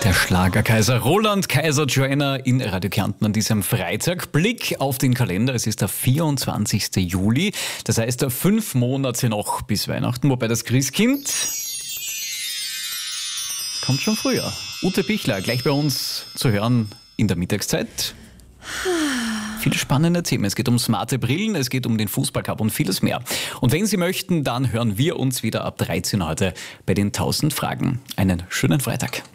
Der Schlagerkaiser Roland Kaiser Joanna in Radio Kärnten an diesem Freitag. Blick auf den Kalender, es ist der 24. Juli. Das heißt, 5 Monate noch bis Weihnachten, wobei das Christkind kommt schon früher. Ute Bichler, gleich bei uns zu hören in der Mittagszeit. Viele spannende Themen. Es geht um smarte Brillen, es geht um den Fußballcup und vieles mehr. Und wenn Sie möchten, dann hören wir uns wieder ab 13 heute bei den 1000 Fragen. Einen schönen Freitag.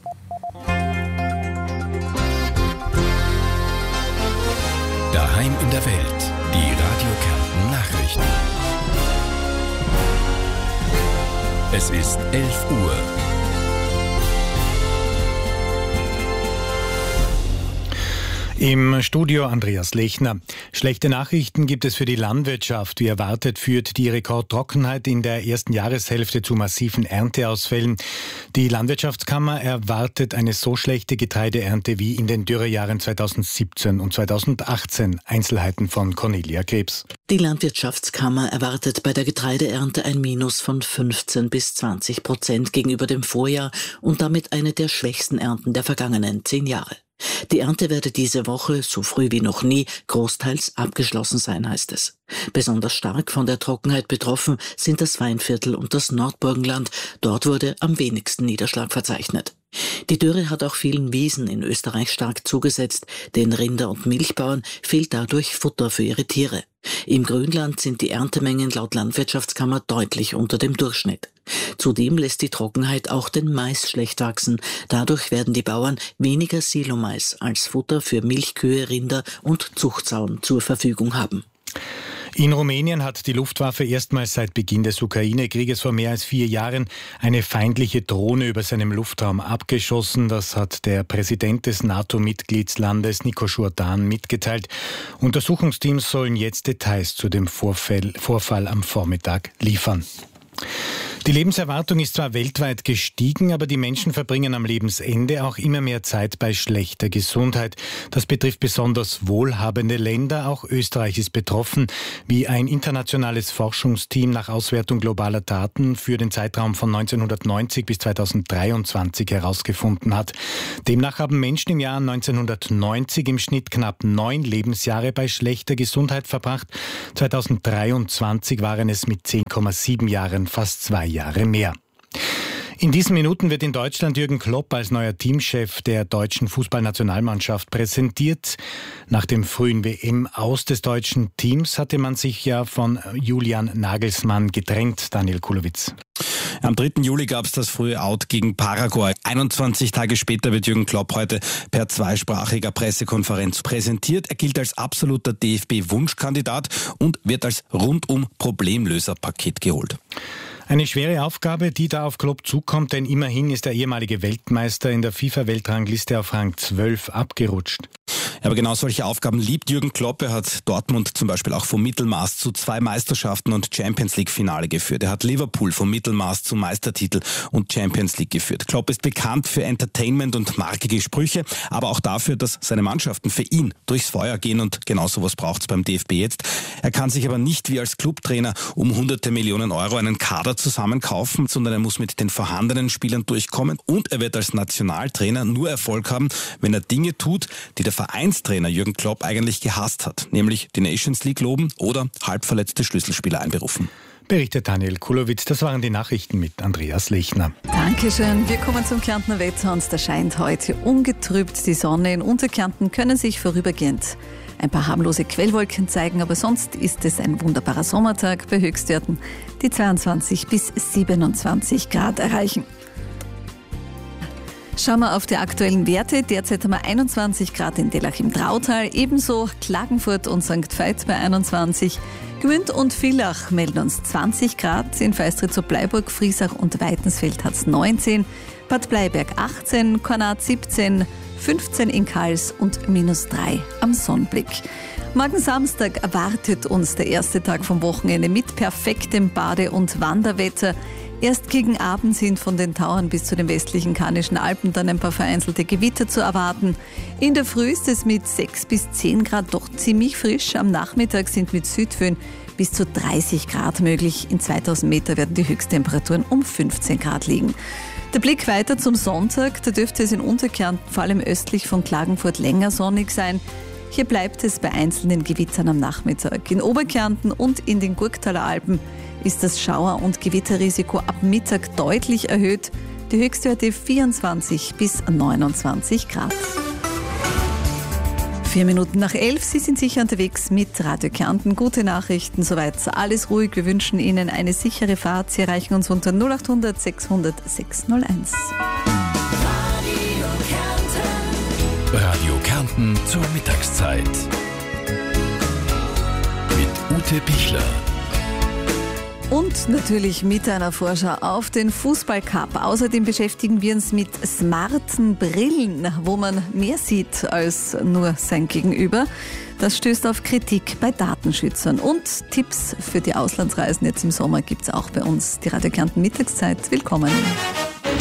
Daheim in der Welt, die Radio Kärnten Nachrichten. Es ist 11 Uhr. Im Studio Andreas Lechner. Schlechte Nachrichten gibt es für die Landwirtschaft. Wie erwartet führt die Rekordtrockenheit in der ersten Jahreshälfte zu massiven Ernteausfällen. Die Landwirtschaftskammer erwartet eine so schlechte Getreideernte wie in den Dürrejahren 2017 und 2018. Einzelheiten von Cornelia Krebs. Die Landwirtschaftskammer erwartet bei der Getreideernte ein Minus von 15-20% gegenüber dem Vorjahr und damit eine der schwächsten Ernten der vergangenen 10 Jahre. Die Ernte werde diese Woche, so früh wie noch nie, großteils abgeschlossen sein, heißt es. Besonders stark von der Trockenheit betroffen sind das Weinviertel und das Nordburgenland. Dort wurde am wenigsten Niederschlag verzeichnet. Die Dürre hat auch vielen Wiesen in Österreich stark zugesetzt. Den Rinder- und Milchbauern fehlt dadurch Futter für ihre Tiere. Im Grünland sind die Erntemengen laut Landwirtschaftskammer deutlich unter dem Durchschnitt. Zudem lässt die Trockenheit auch den Mais schlecht wachsen. Dadurch werden die Bauern weniger Silomais als Futter für Milchkühe, Rinder und Zuchtsauen zur Verfügung haben. In Rumänien hat die Luftwaffe erstmals seit Beginn des Ukraine-Krieges vor mehr als 4 Jahren eine feindliche Drohne über seinem Luftraum abgeschossen. Das hat der Präsident des NATO-Mitgliedslandes Nico Jourdan mitgeteilt. Untersuchungsteams sollen jetzt Details zu dem Vorfall am Vormittag liefern. Die Lebenserwartung ist zwar weltweit gestiegen, aber die Menschen verbringen am Lebensende auch immer mehr Zeit bei schlechter Gesundheit. Das betrifft besonders wohlhabende Länder, auch Österreich ist betroffen, wie ein internationales Forschungsteam nach Auswertung globaler Daten für den Zeitraum von 1990 bis 2023 herausgefunden hat. Demnach haben Menschen im Jahr 1990 im Schnitt knapp 9 Lebensjahre bei schlechter Gesundheit verbracht. 2023 waren es mit 10,7 Jahren fast 2 Jahre mehr. In diesen Minuten wird in Deutschland Jürgen Klopp als neuer Teamchef der deutschen Fußballnationalmannschaft präsentiert. Nach dem frühen WM-Aus des deutschen Teams hatte man sich ja von Julian Nagelsmann getrennt, Daniel Kulowitz. Am 3. Juli gab es das frühe Out gegen Paraguay. 21 Tage später wird Jürgen Klopp heute per zweisprachiger Pressekonferenz präsentiert. Er gilt als absoluter DFB-Wunschkandidat und wird als Rundum-Problemlöser-Paket geholt. Eine schwere Aufgabe, die da auf Klopp zukommt, denn immerhin ist der ehemalige Weltmeister in der FIFA-Weltrangliste auf Rang 12 abgerutscht. Aber genau solche Aufgaben liebt Jürgen Klopp. Er hat Dortmund zum Beispiel auch vom Mittelmaß zu 2 Meisterschaften und Champions-League-Finale geführt. Er hat Liverpool vom Mittelmaß zu Meistertitel und Champions League geführt. Klopp ist bekannt für Entertainment und markige Sprüche, aber auch dafür, dass seine Mannschaften für ihn durchs Feuer gehen und genau sowas braucht es beim DFB jetzt. Er kann sich aber nicht wie als Clubtrainer um hunderte Millionen Euro einen Kader zusammenkaufen, sondern er muss mit den vorhandenen Spielern durchkommen und er wird als Nationaltrainer nur Erfolg haben, wenn er Dinge tut, die der Vereinstrainer Jürgen Klopp eigentlich gehasst hat, nämlich die Nations League loben oder halbverletzte Schlüsselspieler einberufen. Berichtet Daniel Kulowitz. Das waren die Nachrichten mit Andreas Lechner. Dankeschön. Wir kommen zum Kärntner Wetter und da scheint heute ungetrübt die Sonne. In Unterkärnten können sich vorübergehend ein paar harmlose Quellwolken zeigen, aber sonst ist es ein wunderbarer Sommertag bei Höchstwerten, die 22 bis 27 Grad erreichen. Schauen wir auf die aktuellen Werte. Derzeit haben wir 21 Grad in Dellach im Drautal, ebenso Klagenfurt und St. Veit bei 21. Gmünd und Villach melden uns 20 Grad, in Feistritz, Bleiburg, Friesach und Weitensfeld hat es 19, Bad Bleiberg 18, Kornat 17, 15 in Kals und -3 am Sonnenblick. Morgen Samstag erwartet uns der erste Tag vom Wochenende mit perfektem Bade- und Wanderwetter. Erst gegen Abend sind von den Tauern bis zu den westlichen Karnischen Alpen dann ein paar vereinzelte Gewitter zu erwarten. In der Früh ist es mit 6 bis 10 Grad doch ziemlich frisch. Am Nachmittag sind mit Südföhn bis zu 30 Grad möglich. In 2000 Meter werden die Höchsttemperaturen um 15 Grad liegen. Der Blick weiter zum Sonntag. Da dürfte es in Unterkärnten, vor allem östlich von Klagenfurt, länger sonnig sein. Hier bleibt es bei einzelnen Gewittern am Nachmittag. In Oberkärnten und in den Gurktaler Alpen ist das Schauer- und Gewitterrisiko ab Mittag deutlich erhöht. Die Höchstwerte 24 bis 29 Grad. 4 Minuten nach 11, Sie sind sicher unterwegs mit Radio Kärnten. Gute Nachrichten, soweit alles ruhig. Wir wünschen Ihnen eine sichere Fahrt. Sie erreichen uns unter 0800 600 601. Radio Kärnten zur Mittagszeit. Mit Ute Pichler. Und natürlich mit einer Vorschau auf den Fußballcup. Außerdem beschäftigen wir uns mit smarten Brillen, wo man mehr sieht als nur sein Gegenüber. Das stößt auf Kritik bei Datenschützern. Und Tipps für die Auslandsreisen jetzt im Sommer gibt es auch bei uns. Die Radio Kärnten Mittagszeit. Willkommen.